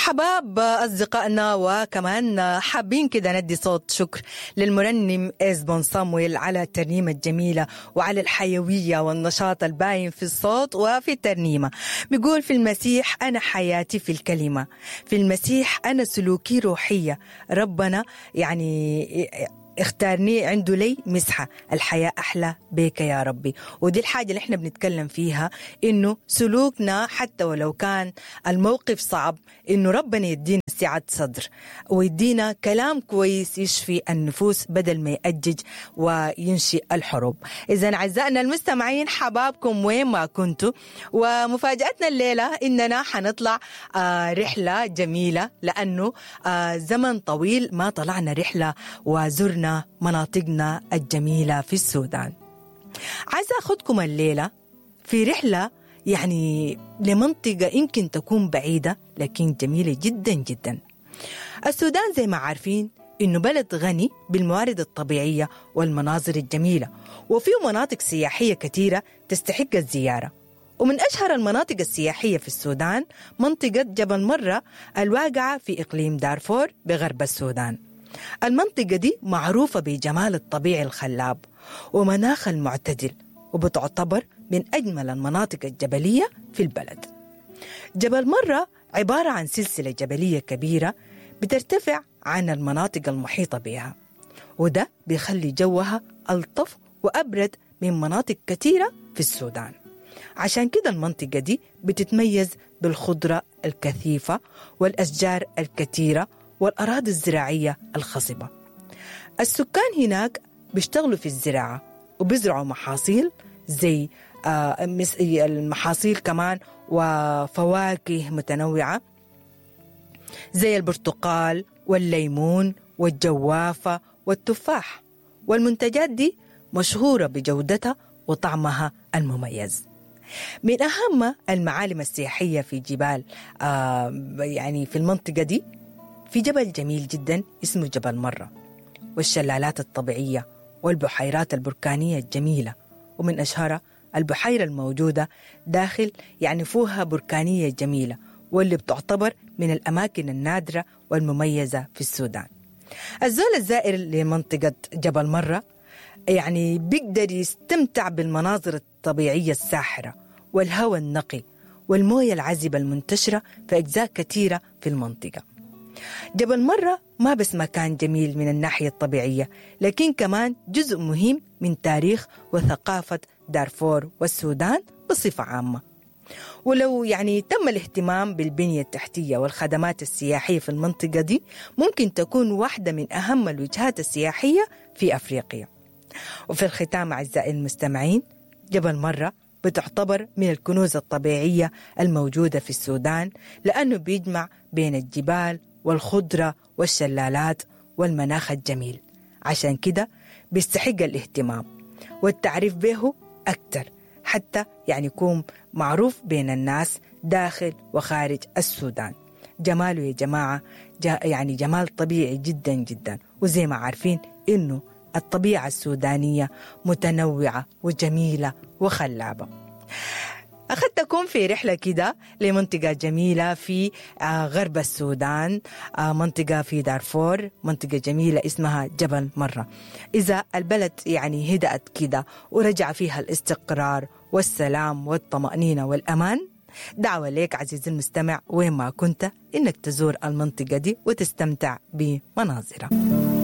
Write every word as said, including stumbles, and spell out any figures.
حباب أصدقائنا، وكمان حابين كده ندي صوت شكر للمرنم إزبون صامويل على الترنيمة الجميلة وعلى الحيوية والنشاط الباين في الصوت وفي الترنيمة. بيقول: في المسيح أنا حياتي في الكلمة، في المسيح أنا سلوكي روحية، ربنا يعني اختارني عنده لي مسحة، الحياة أحلى بيك يا ربي. ودي الحاجة اللي احنا بنتكلم فيها، إنه سلوكنا حتى ولو كان الموقف صعب، إنه ربنا يدينا سعة صدر ويدينا كلام كويس يشفي النفوس بدل ما يأجج وينشئ الحروب. إذن أعزائنا المستمعين، حبابكم وين ما كنتوا، ومفاجأتنا الليلة إننا حنطلع آه رحلة جميلة، لأنه آه زمن طويل ما طلعنا رحلة وزرنا مناطقنا الجميلة في السودان. عايزة أخذكم الليلة في رحلة يعني لمنطقة يمكن تكون بعيدة لكن جميلة جدا جدا. السودان زي ما عارفين إنه بلد غني بالموارد الطبيعية والمناظر الجميلة، وفيه مناطق سياحية كثيرة تستحق الزيارة. ومن أشهر المناطق السياحية في السودان منطقة جبل مرة الواقعة في إقليم دارفور بغرب السودان. المنطقة دي معروفة بجمال الطبيعي الخلاب ومناخ المعتدل، وبتعتبر من أجمل المناطق الجبلية في البلد. جبل مرة عبارة عن سلسلة جبلية كبيرة بترتفع عن المناطق المحيطة بها، وده بيخلي جوها ألطف وأبرد من مناطق كثيرة في السودان. عشان كده المنطقة دي بتتميز بالخضرة الكثيفة والأشجار الكثيرة والأراضي الزراعية الخصبة. السكان هناك بيشتغلوا في الزراعة وبيزرعوا محاصيل زي المحاصيل كمان وفواكه متنوعة زي البرتقال والليمون والجوافة والتفاح، والمنتجات دي مشهورة بجودتها وطعمها المميز. من أهم المعالم السياحية في جبال آه يعني في المنطقة دي في جبل جميل جدا اسمه جبل مرة، والشلالات الطبيعية والبحيرات البركانية الجميلة، ومن أشهرها البحيرة الموجودة داخل يعني فوها بركانية جميلة، واللي بتعتبر من الأماكن النادرة والمميزة في السودان. الزول الزائر لمنطقة جبل مرة يعني بيقدر يستمتع بالمناظر الطبيعية الساحرة والهواء النقي والموية العذبة المنتشرة في أجزاء كثيرة في المنطقة. جبل مرة ما بس مكان جميل من الناحية الطبيعية، لكن كمان جزء مهم من تاريخ وثقافة دارفور والسودان بصفة عامة. ولو يعني تم الاهتمام بالبنية التحتية والخدمات السياحية في المنطقة دي، ممكن تكون واحدة من أهم الوجهات السياحية في أفريقيا. وفي الختام أعزائي المستمعين، جبل مرة بتعتبر من الكنوز الطبيعية الموجودة في السودان، لأنه بيجمع بين الجبال والخضرة والشلالات والمناخ الجميل. عشان كده بيستحق الاهتمام والتعريف به أكتر، حتى يعني يكون معروف بين الناس داخل وخارج السودان. جماله يا جماعة يعني جمال طبيعي جدا جدا، وزي ما عارفين إنه الطبيعة السودانية متنوعة وجميلة وخلابة. أخذتكم في رحلة كده لمنطقة جميلة في غرب السودان، منطقة في دارفور، منطقة جميلة اسمها جبل مرة. إذا البلد يعني هدأت كده ورجع فيها الاستقرار والسلام والطمأنينة والأمان، دعوة لك عزيزي المستمع وين ما كنت إنك تزور المنطقة دي وتستمتع بمناظرها.